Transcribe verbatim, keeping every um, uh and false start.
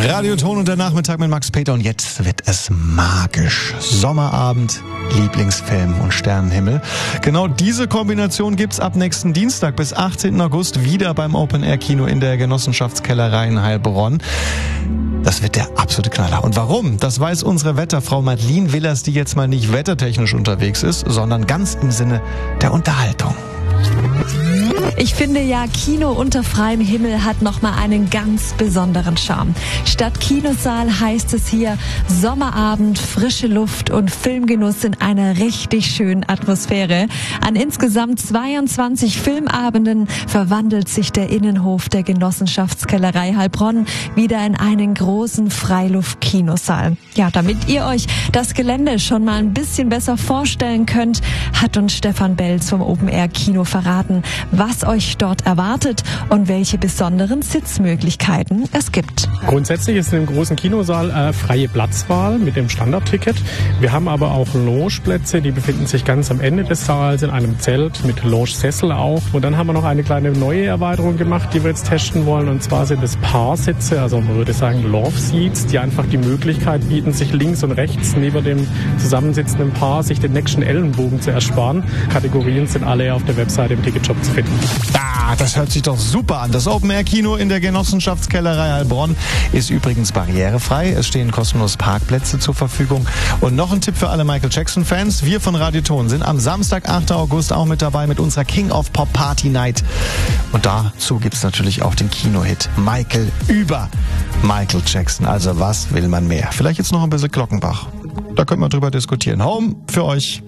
Radioton und der Nachmittag mit Max Peter und jetzt wird es magisch. Sommerabend, Lieblingsfilm und Sternenhimmel. Genau diese Kombination gibt's ab nächsten Dienstag bis achtzehnten August wieder beim Open-Air-Kino in der Genossenschaftskellerei in Heilbronn. Das wird der absolute Knaller. Und warum? Das weiß unsere Wetterfrau Madeline Willers, die jetzt mal nicht wettertechnisch unterwegs ist, sondern ganz im Sinne der Unterhaltung. Ich finde ja, Kino unter freiem Himmel hat nochmal einen ganz besonderen Charme. Statt Kinosaal heißt es hier Sommerabend, frische Luft und Filmgenuss in einer richtig schönen Atmosphäre. An insgesamt zweiundzwanzig Filmabenden verwandelt sich der Innenhof der Genossenschaftskellerei Heilbronn wieder in einen großen Freiluft-Kinosaal. Ja, damit ihr euch das Gelände schon mal ein bisschen besser vorstellen könnt, hat uns Stefan Belz vom Open-Air-Kino verraten, was euch dort erwartet und welche besonderen Sitzmöglichkeiten es gibt. Grundsätzlich ist in dem großen Kinosaal äh, freie Platzwahl mit dem Standardticket. Wir haben aber auch Logeplätze, die befinden sich ganz am Ende des Saals in einem Zelt mit Logesessel auch. Und dann haben wir noch eine kleine neue Erweiterung gemacht, die wir jetzt testen wollen. Und zwar sind es Paarsitze, also man würde sagen Love Seats, die einfach die Möglichkeit bieten, sich links und rechts neben dem zusammensitzenden Paar sich den nächsten Ellenbogen zu ersparen. Kategorien sind alle auf der Webseite im Ticketshop zu finden. Ah, das hört sich doch super an. Das Open-Air-Kino in der Genossenschaftskellerei Heilbronn ist übrigens barrierefrei. Es stehen kostenlos Parkplätze zur Verfügung. Und noch ein Tipp für alle Michael Jackson-Fans. Wir von Radioton sind am Samstag, achten August auch mit dabei mit unserer King of Pop Party Night. Und dazu gibt's natürlich auch den Kino-Hit Michael über Michael Jackson. Also was will man mehr? Vielleicht jetzt noch ein bisschen Glockenbach. Da können wir drüber diskutieren. Home für euch.